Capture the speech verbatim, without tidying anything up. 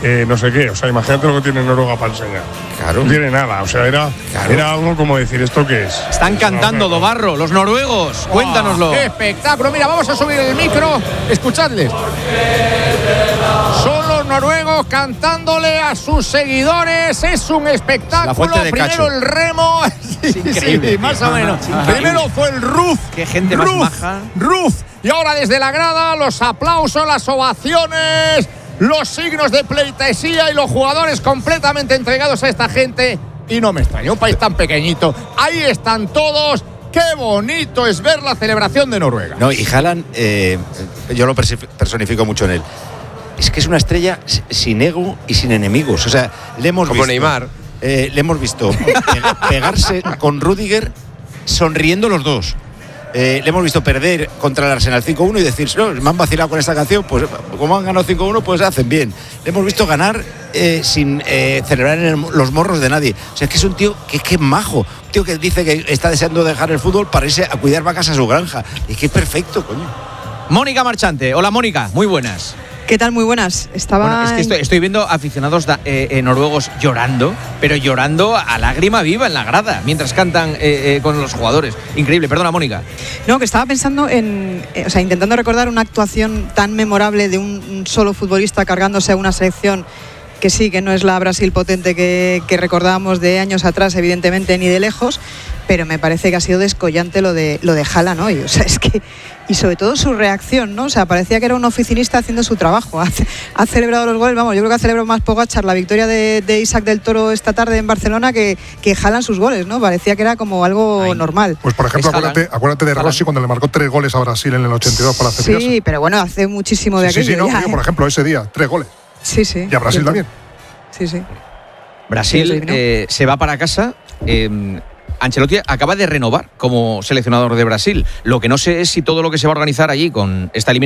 eh, no sé qué. O sea, imagínate lo que tiene Noruega para enseñar. Claro. No tiene nada. O sea, era, claro. era algo como decir, ¿esto qué es? Están cantando, Dobarro, los noruegos. Wow, Cuéntanoslo. ¡Qué espectáculo! Mira, vamos a subir el micro. Escuchadles. Son los noruegos cantándole a sus seguidores. Es un espectáculo. La fuente de Primero Cacho. el remo. Sí, increíble. sí, más o menos. Primero fue el Ruf. Qué gente más maja. Ruf. Y ahora desde la grada los aplausos, las ovaciones, los signos de pleitesía y los jugadores completamente entregados a esta gente. Y no me extraña, un país tan pequeñito. Ahí están todos. Qué bonito es ver la celebración de Noruega. No, y Haaland, eh, yo lo personifico mucho en él. Es que es una estrella sin ego y sin enemigos. O sea, le hemos Como visto. Neymar. Eh, le hemos visto pegarse con Rüdiger sonriendo los dos. Eh, le hemos visto perder contra el Arsenal cinco uno y decir, no, me han vacilado con esta canción, pues como han ganado cinco uno, pues hacen bien. Le hemos visto ganar eh, sin eh, celebrar en el, los morros de nadie. O sea, es que es un tío que, que es majo. Un tío que dice que está deseando dejar el fútbol para irse a cuidar vacas a su granja. Y que es perfecto, coño. Mónica Marchante. Hola, Mónica. Muy buenas. ¿Qué tal? Muy buenas. Estaba Bueno, es que estoy, estoy viendo aficionados da, eh, eh, noruegos llorando, pero llorando a lágrima viva en la grada, mientras cantan eh, eh, con los jugadores. Increíble. Perdona, Mónica. No, que estaba pensando en, eh, o sea, intentando recordar una actuación tan memorable de un, un solo futbolista cargándose a una selección que sí, que no es la Brasil potente que, que recordábamos de años atrás, evidentemente, ni de lejos, pero me parece que ha sido descollante lo de lo de Haaland hoy. O sea, es que y sobre todo su reacción, ¿no? O sea, parecía que era un oficinista haciendo su trabajo. Ha, ha celebrado los goles, vamos, yo creo que ha celebrado más Pogačar la victoria de, de Isaac del Toro esta tarde en Barcelona que, que Haaland sus goles, ¿no? Parecía que era como algo Ay. normal. Pues por ejemplo, acuérdate, acuérdate de Haaland. Rossi cuando le marcó tres goles a Brasil en el ochenta y dos para hacerse. Sí, pero bueno, hace muchísimo de sí, aquello. Sí, sí, no, ya, digo, ¿eh? por ejemplo, ese día, tres goles. Sí, sí. Y a Brasil cierto. también. Sí, sí. Brasil Sí, sí, ¿no? eh, se va para casa. Eh, Ancelotti acaba de renovar como seleccionador de Brasil. Lo que no sé es si todo lo que se va a organizar allí con esta eliminación